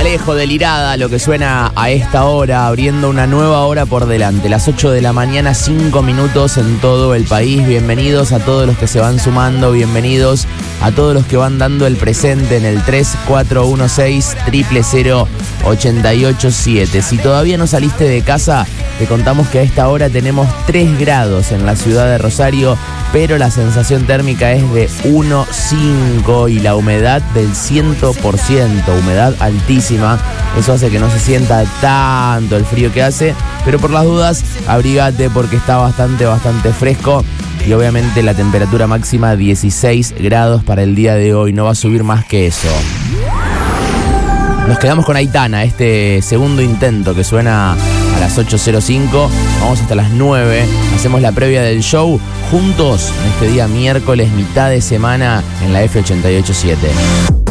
Alejo Delirada, lo que suena a esta hora, abriendo una nueva hora por delante. Las 8 de la mañana, 5 minutos en todo el país. Bienvenidos a todos los que se van sumando, bienvenidos a todos los que van dando el presente en el 3416-000-887. Si todavía no saliste de casa, te contamos que a esta hora tenemos 3 grados en la ciudad de Rosario, pero la sensación térmica es de 1,5 y la humedad del 100%, humedad altísima. Eso hace que no se sienta tanto el frío que hace, pero por las dudas, abrigate porque está bastante fresco. Y obviamente la temperatura máxima 16 grados para el día de hoy, no va a subir más que eso. Nos quedamos con Aitana, este segundo intento que suena a las 8:05. Vamos hasta las 9. Hacemos la previa del show juntos en este día miércoles, mitad de semana en la F887.